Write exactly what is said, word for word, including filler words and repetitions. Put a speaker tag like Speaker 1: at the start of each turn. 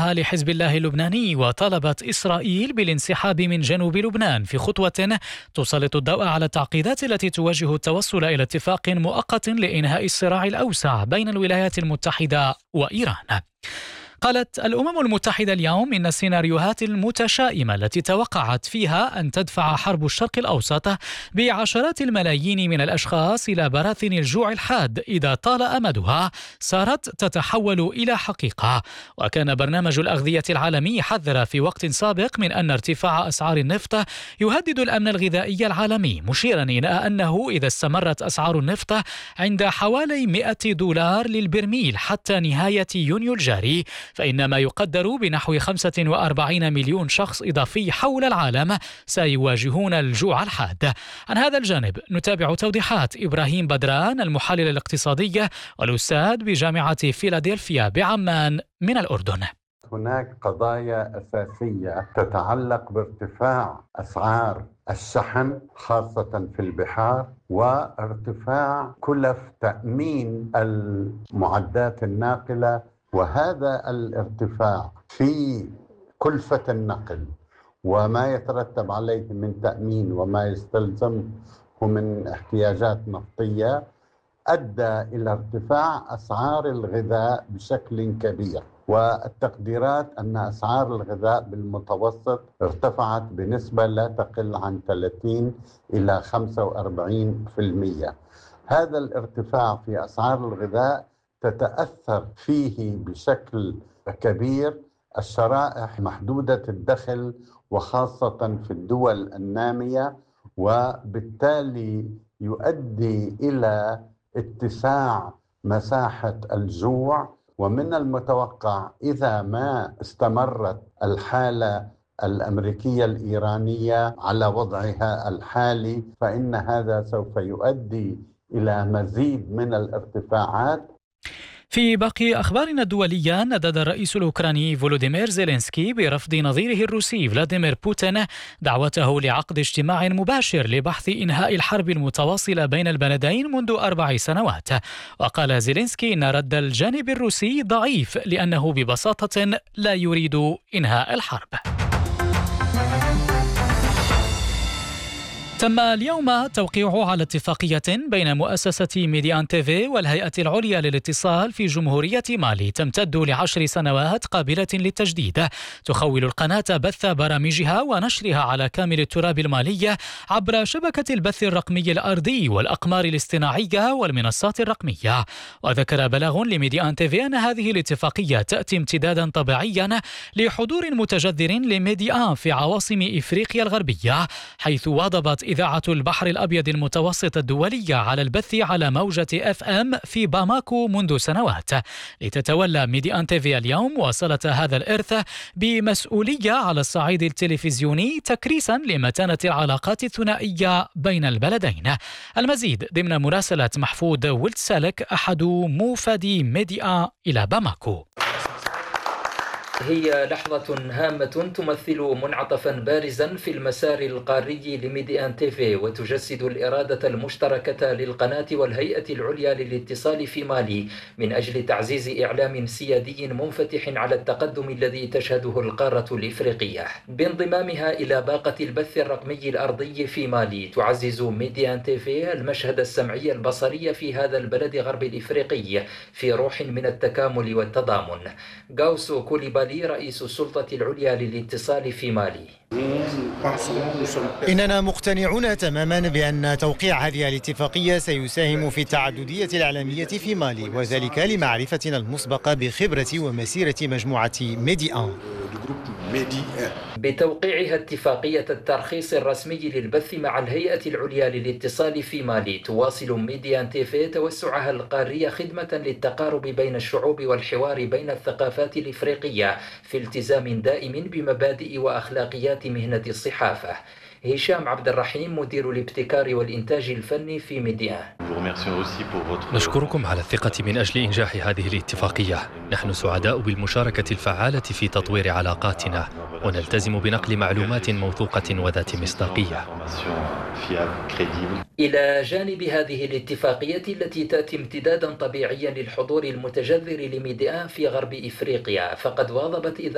Speaker 1: دعمها لحزب الله اللبناني، وطالبت إسرائيل بالانسحاب من جنوب لبنان في خطوة تسلط الضوء على التعقيدات التي تواجه التوصل إلى اتفاق مؤقت لإنهاء الصراع الأوسع بين الولايات المتحدة وإيران. قالت الأمم المتحدة اليوم إن السيناريوهات المتشائمة التي توقعت فيها أن تدفع حرب الشرق الأوسط بعشرات الملايين من الأشخاص إلى براثن الجوع الحاد إذا طال أمدها صارت تتحول إلى حقيقة. وكان برنامج الأغذية العالمي حذر في وقت سابق من أن ارتفاع أسعار النفط يهدد الأمن الغذائي العالمي، مشيرا إلى أنه إذا استمرت أسعار النفط عند حوالي مئة دولار للبرميل حتى نهاية يونيو الجاري فإن ما يقدر بنحو خمسة وأربعين مليون شخص إضافي حول العالم سيواجهون الجوع الحاد. عن هذا الجانب نتابع توضيحات إبراهيم بدران المحلل الاقتصادي والأستاذ بجامعة فيلادلفيا بعمان من الأردن.
Speaker 2: هناك قضايا أساسية تتعلق بارتفاع أسعار الشحن خاصة في البحار، وارتفاع كلف تأمين المعدات الناقلة، وهذا الارتفاع في كلفة النقل وما يترتب عليه من تأمين وما يستلزمه من احتياجات نفطية أدى إلى ارتفاع أسعار الغذاء بشكل كبير. والتقديرات أن أسعار الغذاء بالمتوسط ارتفعت بنسبة لا تقل عن ثلاثين إلى خمسة وأربعين بالمئة. هذا الارتفاع في أسعار الغذاء تتأثر فيه بشكل كبير الشرائح محدودة الدخل وخاصة في الدول النامية، وبالتالي يؤدي إلى اتساع مساحة الجوع. ومن المتوقع إذا ما استمرت الحالة الأمريكية الإيرانية على وضعها الحالي فإن هذا سوف يؤدي إلى مزيد من الارتفاعات.
Speaker 1: في باقي أخبارنا الدولية، ندد الرئيس الأوكراني فولوديمير زيلينسكي برفض نظيره الروسي فلاديمير بوتين دعوته لعقد اجتماع مباشر لبحث إنهاء الحرب المتواصلة بين البلدين منذ أربع سنوات. وقال زيلينسكي إن رد الجانب الروسي ضعيف لأنه ببساطة لا يريد إنهاء الحرب. تم اليوم توقيعه على اتفاقية بين مؤسسة ميديان تيفي والهيئة العليا للاتصال في جمهورية مالي تمتد لعشر سنوات قابلة للتجديد، تخول القناة بث برامجها ونشرها على كامل التراب المالي عبر شبكة البث الرقمي الأرضي والأقمار الاصطناعية والمنصات الرقمية. وذكر بلاغ لميديان تيفي أن هذه الاتفاقية تأتي امتدادا طبيعيا لحضور متجذر لميديان في عواصم إفريقيا الغربية، حيث واظبت إذاعة البحر الأبيض المتوسط الدولية على البث على موجة اف ام في باماكو منذ سنوات، لتتولى ميديان تيفي اليوم مواصلة هذا الإرث بمسؤولية على الصعيد التلفزيوني تكريسا لمتانة العلاقات الثنائية بين البلدين. المزيد ضمن مراسلة محفوظ ولتسالك أحد موفدي ميديان إلى باماكو.
Speaker 3: هي لحظة هامة تمثل منعطفا بارزا في المسار القاري لميديان تيفي، وتجسد الإرادة المشتركة للقناة والهيئة العليا للاتصال في مالي من أجل تعزيز إعلام سيادي منفتح على التقدم الذي تشهده القارة الإفريقية. بانضمامها إلى باقة البث الرقمي الأرضي في مالي، تعزز ميديان تيفي المشهد السمعي البصري في هذا البلد غرب الإفريقي في روح من التكامل والتضامن. غاوسو كوليبالي رئيس السلطة العليا للاتصال في مالي:
Speaker 4: إننا مقتنعون تماما بأن توقيع هذه الاتفاقية سيساهم في التعددية الإعلامية في مالي، وذلك لمعرفتنا المسبقة بخبرة ومسيرة مجموعة ميديان.
Speaker 3: بتوقيعها اتفاقية الترخيص الرسمي للبث مع الهيئة العليا للاتصال في مالي، تواصل ميديان تيفي توسعها القاري خدمة للتقارب بين الشعوب والحوار بين الثقافات الإفريقية في التزام دائم بمبادئ وأخلاقيات مهنة الصحافة. هشام عبد الرحيم مدير الابتكار والإنتاج الفني في ميديان:
Speaker 5: نشكركم على الثقة من أجل إنجاح هذه الاتفاقية. نحن سعداء بالمشاركة الفعالة في تطوير علاقاتنا، ونلتزم بنقل معلومات موثوقة وذات مصداقية.
Speaker 3: إلى جانب هذه الاتفاقية التي تأتي امتدادا طبيعيا للحضور المتجذر لميديان في غرب إفريقيا، فقد واظبت